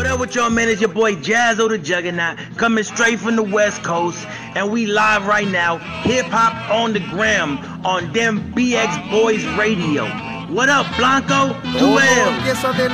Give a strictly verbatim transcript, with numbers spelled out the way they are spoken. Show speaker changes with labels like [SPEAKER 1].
[SPEAKER 1] What up with y'all, man? It's your boy Jazzo the Juggernaut, coming straight from the West Coast, and we live right now, Hip Hop on the Gram, on them B X Boys Radio. What up, Blanco? two L.